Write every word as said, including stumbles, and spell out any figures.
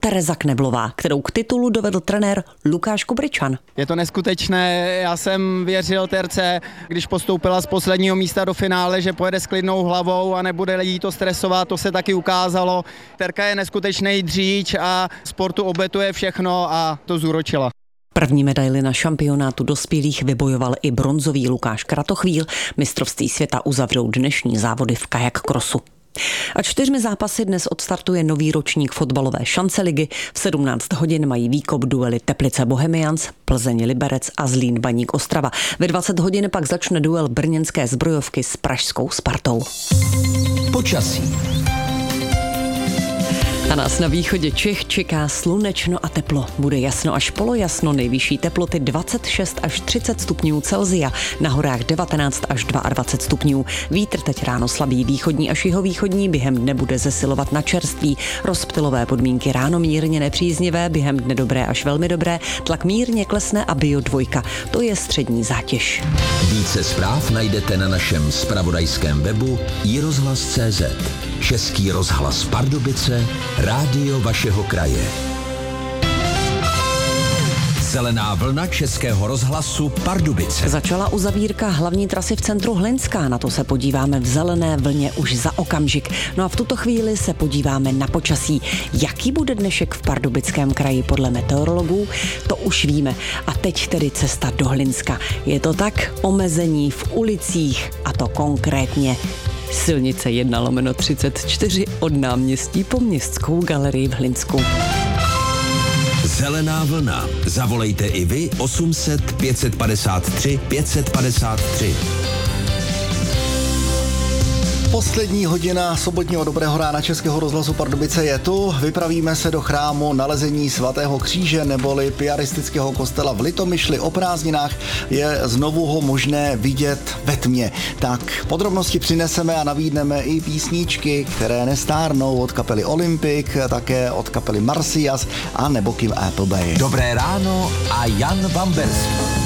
Tereza Kneblová, kterou k titulu dovedl trenér Lukáš Kubričan. Je to neskutečné, já jsem věřil Terce, když postoupila z posledního místa do finále, že pojede s klidnou hlavou a nebude jí to stresovat, to se taky ukázalo. Terka je neskutečný dříč a sportu obětuje všechno a to zúročila. První medaili na šampionátu dospělých vybojoval i bronzový Lukáš Kratochvíl. Mistrovství světa uzavřou dnešní závody v kajak krosu. A čtyřmi zápasy dnes odstartuje nový ročník fotbalové šance ligy. V sedmnáct hodin mají výkop duely Teplice Bohemians, Plzeň Liberec a Zlín Baník Ostrava. Ve dvacet hodin pak začne duel brněnské zbrojovky s pražskou Spartou. Počasí. A nás na východě Čech čeká slunečno a teplo. Bude jasno až polojasno, nejvyšší teploty dvacet šest až třicet stupňů Celsia, na horách devatenáct až dvacet dva stupňů. Vítr teď ráno slabý východní až jihovýchodní, během dne bude zesilovat na čerství. Rozptylové podmínky ráno mírně nepříznivé, během dne dobré až velmi dobré, tlak mírně klesne a bio dvojka. To je střední zátěž. Více zpráv najdete na našem zpravodajském webu i rozhlas tečka cé zet. Český rozhlas Pardubice, rádio vašeho kraje. Zelená vlna Českého rozhlasu Pardubice. Začala uzavírka hlavní trasy v centru Hlinská, na to se podíváme v zelené vlně už za okamžik. No a v tuto chvíli se podíváme na počasí. Jaký bude dnešek v Pardubickém kraji podle meteorologů? To už víme. A teď tedy cesta do Hlinska. Je to tak? Omezení v ulicích, a to konkrétně silnice jedna lomeno třicet čtyři od náměstí po Městskou galerii v Hlinsku. Zelená vlna. Zavolejte i vy osm set pět padesát tři pět padesát tři. Poslední hodina sobotního dobrého rána Českého rozhlasu Pardubice je tu. Vypravíme se do chrámu Nalezení svatého kříže neboli piaristického kostela v Litomyšli. O prázdninách je znovu ho možné vidět ve tmě. Tak podrobnosti přineseme a navídneme i písničky, které nestárnou, od kapely Olympic, také od kapely Marcias a nebo Kim Appleby. Dobré ráno a Jan Bamberský.